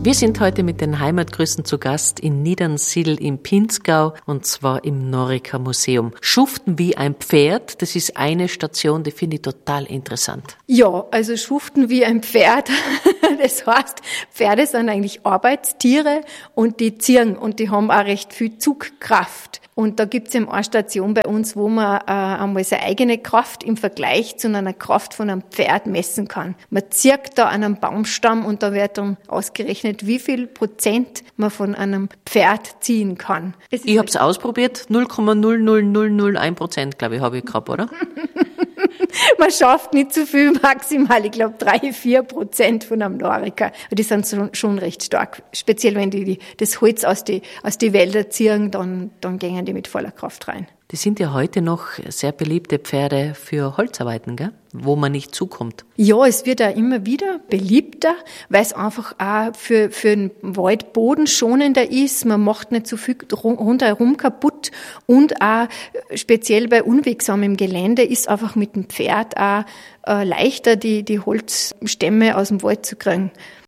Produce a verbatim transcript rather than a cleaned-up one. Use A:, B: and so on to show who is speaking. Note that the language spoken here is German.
A: Wir sind heute mit den Heimatgrüßen zu Gast in Niedernsiedl im Pinzgau und zwar im Norica Museum. Schuften wie ein Pferd, das ist eine Station, die finde ich total interessant.
B: Ja, also Schuften wie ein Pferd, das heißt, Pferde sind eigentlich Arbeitstiere und die ziehen und die haben auch recht viel Zugkraft. Und da gibt's eben eine Station bei uns, wo man äh, einmal seine eigene Kraft im Vergleich zu einer Kraft von einem Pferd messen kann. Man zieht da an einem Baumstamm und da wird dann ausgerechnet, wie viel Prozent man von einem Pferd ziehen kann.
A: Ich habe es ausprobiert, null Komma null null null null eins Prozent, glaube ich, habe ich gehabt, oder?
B: Man schafft nicht zu viel, maximal, ich glaube, drei, vier Prozent von einem Norica. Die sind schon recht stark. Speziell, wenn die das Holz aus die, aus die Wälder ziehen, dann, dann gehen die mit voller Kraft rein.
A: Die sind ja heute noch sehr beliebte Pferde für Holzarbeiten, gell? Wo man nicht zukommt.
B: Ja, es wird auch immer wieder beliebter, weil es einfach auch für, für den Waldboden schonender ist. Man macht nicht so viel rundherum kaputt und auch speziell bei unwegsamem Gelände ist einfach mit dem Pferd auch äh, leichter, die, die Holzstämme aus dem Wald zu kriegen.